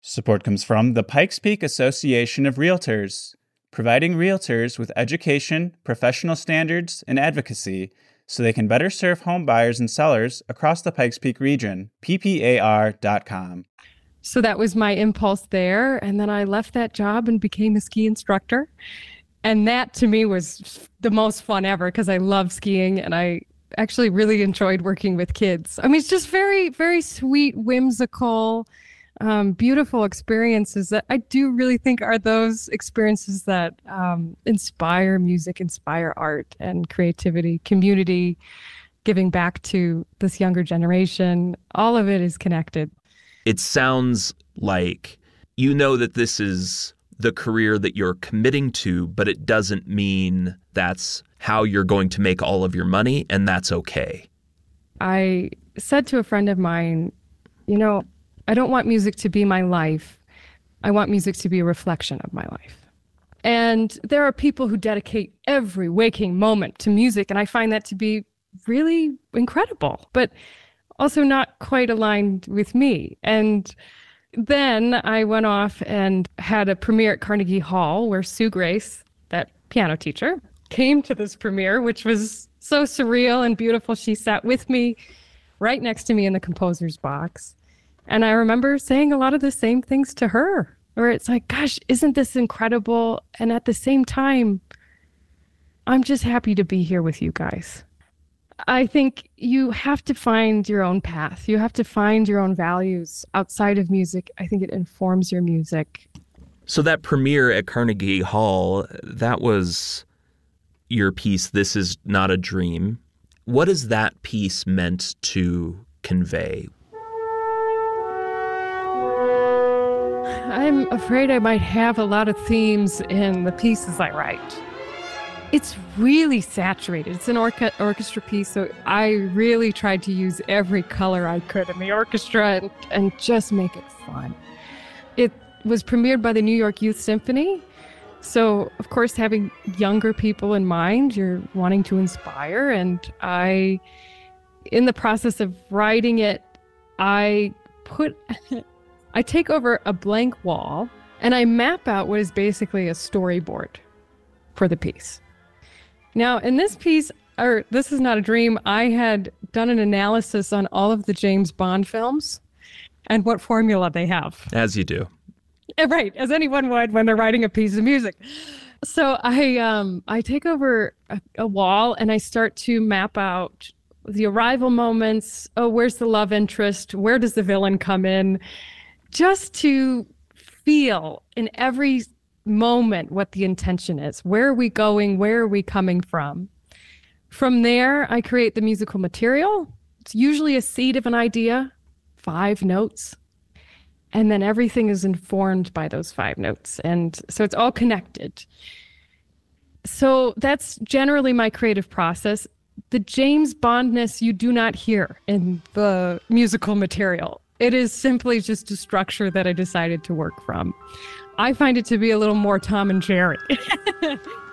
Support comes from the Pikes Peak Association of Realtors, providing realtors with education, professional standards, and advocacy so they can better serve home buyers and sellers across the Pikes Peak region. PPAR.com. So that was my impulse there. And then I left that job and became a ski instructor. And that to me was the most fun ever because I love skiing and I actually really enjoyed working with kids. I mean, it's just very, very sweet, whimsical, beautiful experiences that I do really think are those experiences that inspire music, inspire art and creativity, community, giving back to this younger generation. All of it is connected. It sounds like you know that this is the career that you're committing to, but it doesn't mean that's how you're going to make all of your money, and that's okay. I said to a friend of mine, you know, I don't want music to be my life. I want music to be a reflection of my life. And there are people who dedicate every waking moment to music, and I find that to be really incredible, but also not quite aligned with me. And then I went off and had a premiere at Carnegie Hall where Sue Grace, that piano teacher, came to this premiere, which was so surreal and beautiful. She sat with me right next to me in the composer's box. And I remember saying a lot of the same things to her, where it's like, gosh, isn't this incredible? And at the same time, I'm just happy to be here with you guys. I think you have to find your own path. You have to find your own values outside of music. I think it informs your music. So that premiere at Carnegie Hall, that was your piece, This Is Not a Dream. What is that piece meant to convey? I'm afraid I might have a lot of themes in the pieces I write. It's really saturated. It's an orchestra piece, so I really tried to use every color I could in the orchestra and just make it fun. It was premiered by the New York Youth Symphony, so of course having younger people in mind, you're wanting to inspire, and in the process of writing it, I take over a blank wall and I map out what is basically a storyboard for the piece. Now, in this piece, or This Is Not a Dream, I had done an analysis on all of the James Bond films and what formula they have. As you do. Right, as anyone would when they're writing a piece of music. So I take over a wall and I start to map out the arrival moments. Oh, where's the love interest? Where does the villain come in? Just to feel in every moment what the intention is. Where are we going? Where are we coming from? From there, I create the musical material. It's usually a seed of an idea, 5 notes. And then everything is informed by those 5 notes. And so it's all connected. So that's generally my creative process. The James Bondness you do not hear in the musical material. It is simply just a structure that I decided to work from. I find it to be a little more Tom and Jerry.